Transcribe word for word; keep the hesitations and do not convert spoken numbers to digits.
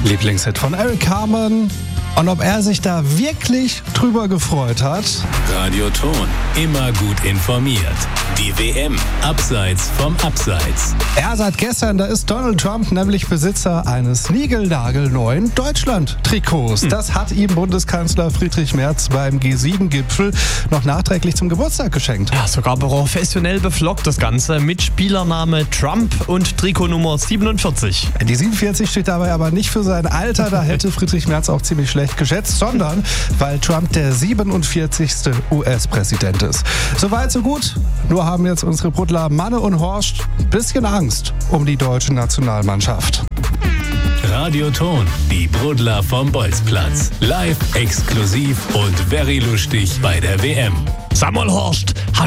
Lieblingshit von Eric Carmen. Und ob er sich da wirklich drüber gefreut hat? Radio Ton, immer gut informiert. Die W M, abseits vom Abseits. Ja, seit gestern, da ist Donald Trump nämlich Besitzer eines niegelnagelneuen Deutschland-Trikots. Hm. Das hat ihm Bundeskanzler Friedrich Merz beim G sieben Gipfel noch nachträglich zum Geburtstag geschenkt. Ja, sogar professionell beflockt das Ganze mit Spielername Trump und Trikotnummer siebenundvierzig. Die siebenundvierzig steht dabei aber nicht für sein Alter, da hätte Friedrich Merz auch ziemlich schlecht geschätzt, sondern weil Trump der siebenundvierzigste U S-Präsident ist. Soweit, so gut. Nur haben jetzt unsere Brudler Manne und Horst ein bisschen Angst um die deutsche Nationalmannschaft. Radio Ton, die Brudler vom Bolzplatz. Live, exklusiv und very lustig bei der W M. Sag mal, Horst,